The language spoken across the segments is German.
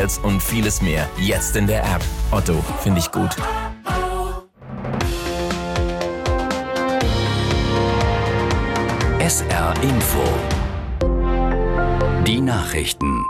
Hotels und vieles mehr. Jetzt in der App. Otto, finde ich gut. SR Info. Die Nachrichten.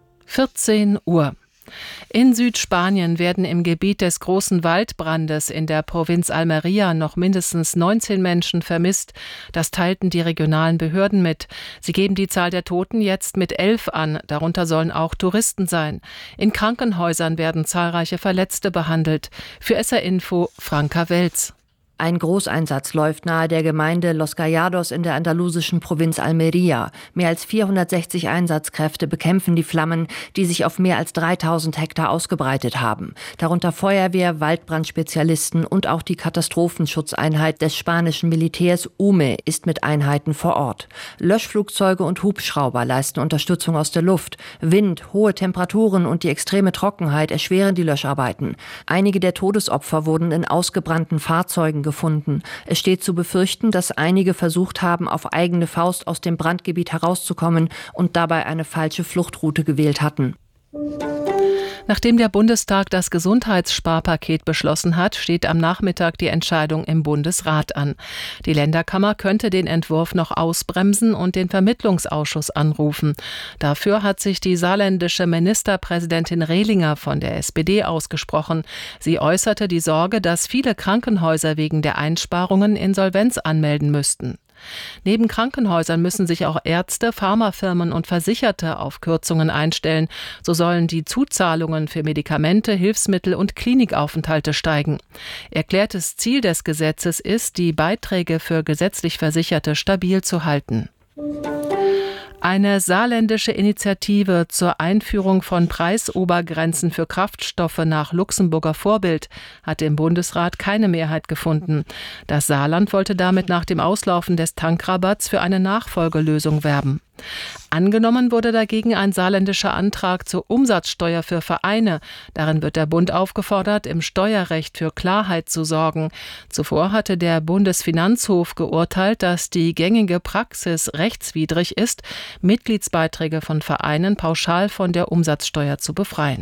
14 Uhr. In Südspanien werden im Gebiet des großen Waldbrandes in der Provinz Almería noch mindestens 19 Menschen vermisst. Das teilten die regionalen Behörden mit. Sie geben die Zahl der Toten jetzt mit 11 an. Darunter sollen auch Touristen sein. In Krankenhäusern werden zahlreiche Verletzte behandelt. Für SR Info Franka Welz. Ein Großeinsatz läuft nahe der Gemeinde Los Gallados in der andalusischen Provinz Almería. Mehr als 460 Einsatzkräfte bekämpfen die Flammen, die sich auf mehr als 3000 Hektar ausgebreitet haben. Darunter Feuerwehr, Waldbrandspezialisten und auch die Katastrophenschutzeinheit des spanischen Militärs UME ist mit Einheiten vor Ort. Löschflugzeuge und Hubschrauber leisten Unterstützung aus der Luft. Wind, hohe Temperaturen und die extreme Trockenheit erschweren die Löscharbeiten. Einige der Todesopfer wurden in ausgebrannten Fahrzeugen gefunden. Es steht zu befürchten, dass einige versucht haben, auf eigene Faust aus dem Brandgebiet herauszukommen und dabei eine falsche Fluchtroute gewählt hatten. Nachdem der Bundestag das Gesundheitssparpaket beschlossen hat, steht am Nachmittag die Entscheidung im Bundesrat an. Die Länderkammer könnte den Entwurf noch ausbremsen und den Vermittlungsausschuss anrufen. Dafür hat sich die saarländische Ministerpräsidentin Rehlinger von der SPD ausgesprochen. Sie äußerte die Sorge, dass viele Krankenhäuser wegen der Einsparungen Insolvenz anmelden müssten. Neben Krankenhäusern müssen sich auch Ärzte, Pharmafirmen und Versicherte auf Kürzungen einstellen. So sollen die Zuzahlungen für Medikamente, Hilfsmittel und Klinikaufenthalte steigen. Erklärtes Ziel des Gesetzes ist, die Beiträge für gesetzlich Versicherte stabil zu halten. Eine saarländische Initiative zur Einführung von Preisobergrenzen für Kraftstoffe nach Luxemburger Vorbild hat im Bundesrat keine Mehrheit gefunden. Das Saarland wollte damit nach dem Auslaufen des Tankrabatts für eine Nachfolgelösung werben. Angenommen wurde dagegen ein saarländischer Antrag zur Umsatzsteuer für Vereine. Darin wird der Bund aufgefordert, im Steuerrecht für Klarheit zu sorgen. Zuvor hatte der Bundesfinanzhof geurteilt, dass die gängige Praxis rechtswidrig ist, Mitgliedsbeiträge von Vereinen pauschal von der Umsatzsteuer zu befreien.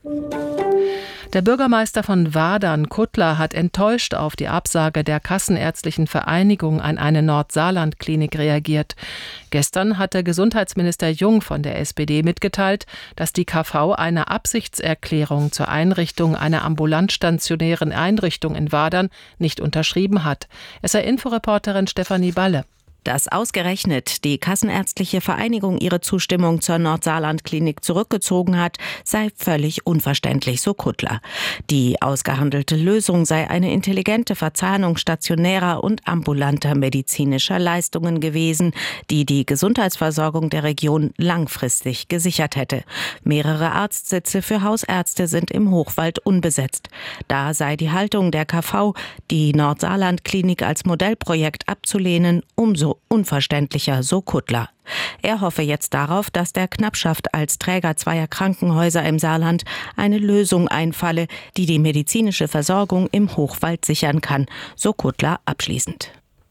Der Bürgermeister von Wadern, Kuttler, hat enttäuscht auf die Absage der Kassenärztlichen Vereinigung an eine Nordsaarland-Klinik reagiert. Gestern hatte Gesundheitsminister Jung von der SPD mitgeteilt, dass die KV eine Absichtserklärung zur Einrichtung einer ambulant stationären Einrichtung in Wadern nicht unterschrieben hat. SR-Info-Reporterin Stefanie Balle. Dass ausgerechnet die Kassenärztliche Vereinigung ihre Zustimmung zur Nordsaarland-Klinik zurückgezogen hat, sei völlig unverständlich, so Kuttler. Die ausgehandelte Lösung sei eine intelligente Verzahnung stationärer und ambulanter medizinischer Leistungen gewesen, die die Gesundheitsversorgung der Region langfristig gesichert hätte. Mehrere Arztsitze für Hausärzte sind im Hochwald unbesetzt. Da sei die Haltung der KV, die Nordsaarland-Klinik als Modellprojekt abzulehnen, umso unverständlicher, so Kuttler. Er hoffe jetzt darauf, dass der Knappschaft als Träger zweier Krankenhäuser im Saarland eine Lösung einfalle, die die medizinische Versorgung im Hochwald sichern kann, so Kuttler abschließend.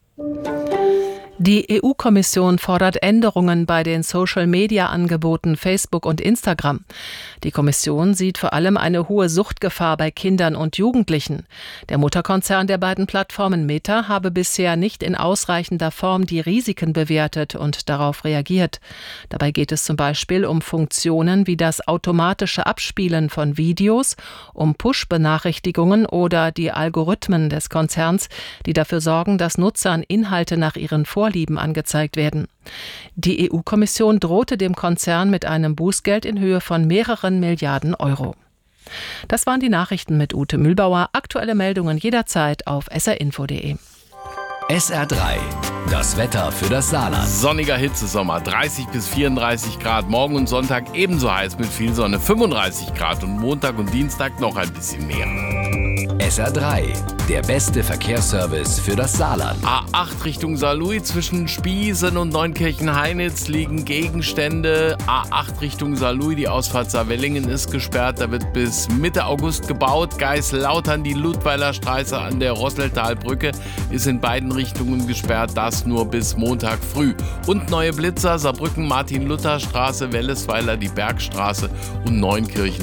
Die EU-Kommission fordert Änderungen bei den Social-Media-Angeboten Facebook und Instagram. Die Kommission sieht vor allem eine hohe Suchtgefahr bei Kindern und Jugendlichen. Der Mutterkonzern der beiden Plattformen Meta habe bisher nicht in ausreichender Form die Risiken bewertet und darauf reagiert. Dabei geht es zum Beispiel um Funktionen wie das automatische Abspielen von Videos, um Push-Benachrichtigungen oder die Algorithmen des Konzerns, die dafür sorgen, dass Nutzern Inhalte nach ihren Vorlieben angezeigt werden. Die EU-Kommission drohte dem Konzern mit einem Bußgeld in Höhe von mehreren Milliarden Euro. Das waren die Nachrichten mit Ute Mühlbauer. Aktuelle Meldungen jederzeit auf srinfo.de. SR3, das Wetter für das Saarland. Sonniger Hitzesommer, 30 bis 34 Grad. Morgen und Sonntag ebenso heiß mit viel Sonne, 35 Grad. Und Montag und Dienstag noch ein bisschen mehr. SR3, der beste Verkehrsservice für das Saarland. A8 Richtung Saarlouis, zwischen Spiesen und Neunkirchen-Heinitz liegen Gegenstände. A8 Richtung Saarlouis, die Ausfahrt Saarwellingen ist gesperrt. Da wird bis Mitte August gebaut. Geislautern, die Ludweiler Straße an der Rosseltalbrücke ist in beiden Richtungen gesperrt. Das nur bis Montag früh. Und neue Blitzer, Saarbrücken, Martin-Luther-Straße, Wellesweiler, die Bergstraße und Neunkirchen